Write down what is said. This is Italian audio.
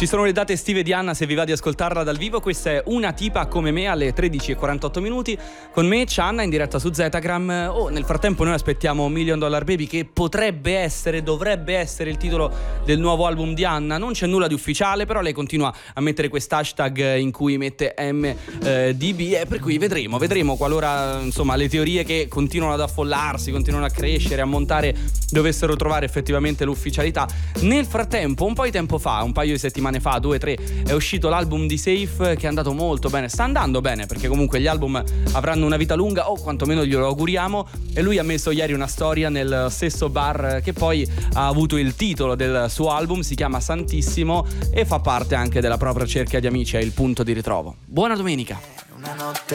Ci sono le date estive di Anna, se vi va di ascoltarla dal vivo. Questa è Una tipa come me alle 13:48 con me, Cianna, in diretta su Zetagram. Nel frattempo noi aspettiamo $1 Million Baby, che dovrebbe essere il titolo del nuovo album di Anna. Non c'è nulla di ufficiale, però lei continua a mettere quest'hashtag in cui mette MDB, e per cui vedremo qualora insomma le teorie che continuano ad affollarsi, continuano a crescere, a montare, dovessero trovare effettivamente l'ufficialità. Nel frattempo, un po' di tempo fa, un paio di settimane fa, 2 o 3, è uscito l'album di Safe, che è andato molto bene, sta andando bene, perché comunque gli album avranno una vita lunga, o quantomeno glielo auguriamo. E lui ha messo ieri una storia nel stesso bar che poi ha avuto il titolo del suo album, si chiama Santissimo, e fa parte anche della propria cerchia di amici, è il punto di ritrovo. Buona domenica.